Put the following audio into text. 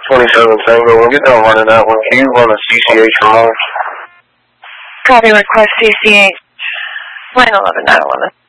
27 Tango, we'll get down running that one. Can you run a CCH from home? Copy, request CCH. 911, 911.